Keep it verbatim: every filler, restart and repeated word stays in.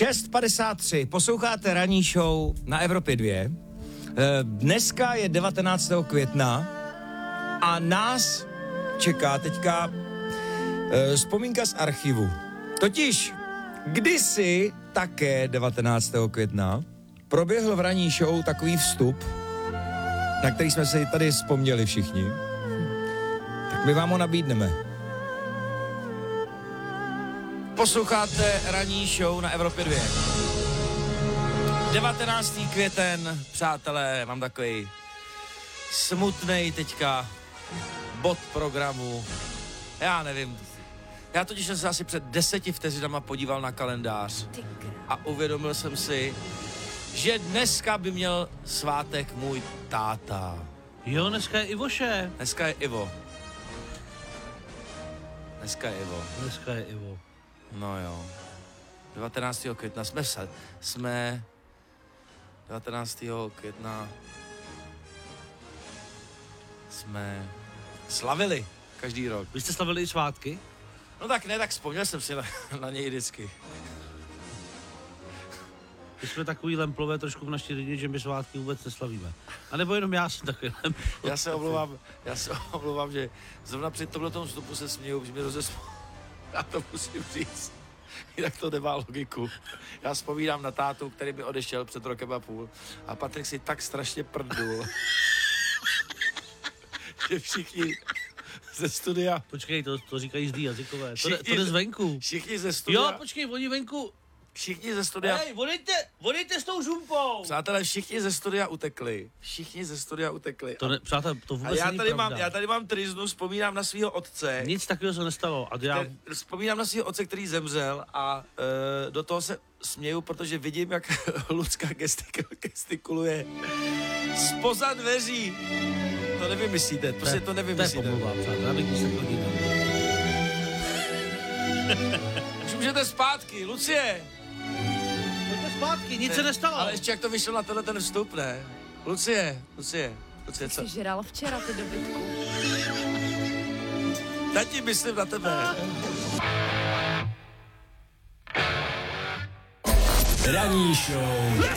šest padesát tři, posloucháte ranní show na Evropě dva. Dneska je devatenáctého května a nás čeká teďka vzpomínka z archivu. Totiž kdysi také devatenáctého května proběhl v ranní show takový vstup, na který jsme si tady vzpomněli všichni. Tak my vám ho nabídneme. Posloucháte ranní show na Evropě dva. devatenáctého květen, přátelé, mám takový smutnej teďka bod programu. Já nevím. Já totiž jsem se asi před deseti vteřinama podíval na kalendář a uvědomil jsem si, že dneska by měl svátek můj táta. Jo, dneska je Ivoše. Dneska je Ivo. Dneska je Ivo. Dneska je Ivo. No jo. devatenáctého května jsme vsa- jsme devatenáctého května jsme slavili každý rok. Vy jste slavili i svátky? No tak ne, tak vzpomněl jsem si na, na něj vždycky. My jsme takový lemplové trošku v naší rodině, že my svátky vůbec neslavíme. A nebo jenom já jsem takový lemplový. Já se omlouvám, já se omlouvám, že zrovna při tomhletom vstupu se směju, že mě rozesmál. Já to musím říct. Jinak to nemá logiku. Já vzpomínám na tátu, který mi odešel před rokem a půl. A Patrik si tak strašně prdul, že všichni ze studia... Počkej, to, to říkají zlý jazykové. To, Všichni, jde, to jde zvenku. Všichni ze studia... Jo, počkej, oni venku. Všichni ze studia... Hej, vodejte, vodejte s tou žumpou. Přátelé, všichni ze studia utekli. Všichni ze studia utekli. To ne, přátelé, to A vůbec já není tady, pravda. mám, já tady mám triznu, vzpomínám na svého otce. Nic takového se nestalo. A já... Který- Vzpomínám na svého otce, který zemřel a e, do toho se směju, protože vidím, jak Lucka gestik- gestikuluje spoza dveří. To nevymyslíte, prostě to To je nevymyslíte. pomluva, přátelé, já bych nic takového nedělal. Už můžete zpátky, Lucie. Pojďte zpátky, nic se nestalo. Ale ještě jak to vyšlo na tenhle ten vstup, ne? Lucie, Lucie, Lucie, co? Jsi žral včera ty dobytku. Tati, myslím na tebe. Ranní show